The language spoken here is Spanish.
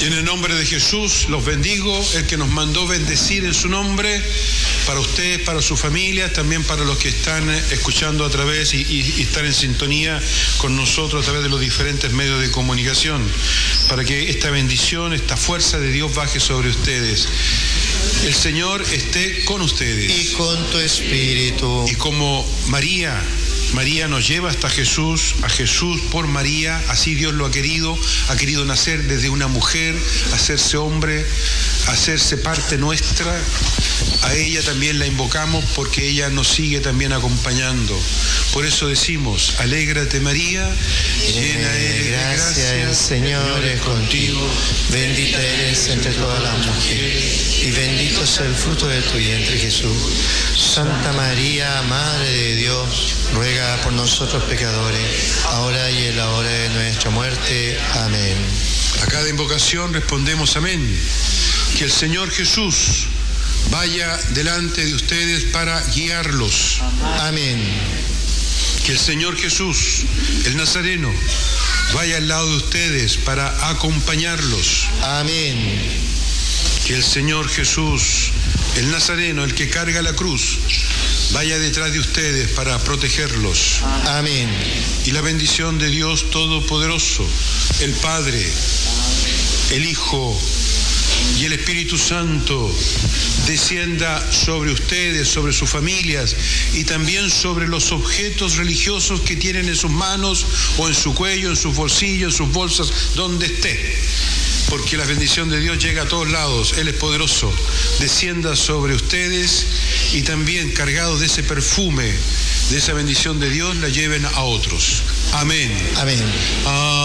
Y en el nombre de Jesús los bendigo, el que nos mandó bendecir en su nombre, para ustedes, para su familia, también para los que están escuchando a través y están en sintonía con nosotros a través de los diferentes medios de comunicación, para que esta bendición, esta fuerza de Dios baje sobre ustedes. El Señor esté con ustedes. Y con tu espíritu. Y como María nos lleva hasta Jesús, a Jesús por María, así Dios lo ha querido nacer desde una mujer, hacerse hombre, hacerse parte nuestra. A ella también la invocamos porque ella nos sigue también acompañando. Por eso decimos, alégrate María, llena eres de gracia, el Señor es contigo, bendita eres entre todas las mujeres, y bendito es el fruto de tu vientre Jesús. Santa María, Madre de Dios, ruega por nosotros pecadores, ahora y en la hora de nuestra muerte. Amén. A cada invocación respondemos amén. Que el Señor Jesús vaya delante de ustedes para guiarlos. Amén. Que el Señor Jesús, el Nazareno, vaya al lado de ustedes para acompañarlos. Amén. Que el Señor Jesús, el Nazareno, el que carga la cruz, vaya detrás de ustedes para protegerlos. Amén. Y la bendición de Dios Todopoderoso, el Padre, el Hijo y el Espíritu Santo, descienda sobre ustedes, sobre sus familias y también sobre los objetos religiosos que tienen en sus manos o en su cuello, en sus bolsillos, en sus bolsas, donde esté. Porque la bendición de Dios llega a todos lados, Él es poderoso. Descienda sobre ustedes y también cargados de ese perfume, de esa bendición de Dios, la lleven a otros. Amén. Amén.